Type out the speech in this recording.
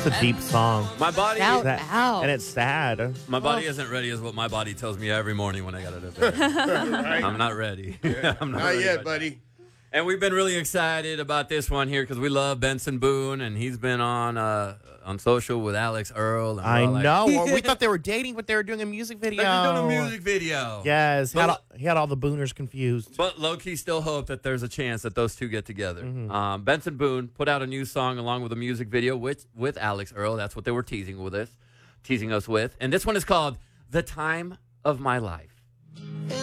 It's a deep song. My body, And it's sad. my body isn't ready, is what my body tells me every morning when I got out of bed. I'm not ready. I'm Not ready yet, right buddy. And we've been really excited about this one here because we love Benson Boone, and he's been on social with Alex Earl. And I know. Well, we thought they were dating, but they were doing a music video. They're doing a music video. Yes. He had all the Booners confused. But low-key still hope that there's a chance that those two get together. Benson Boone put out a new song along with a music video with Alex Earl. That's what they were teasing us with. And this one is called The Time of My Life.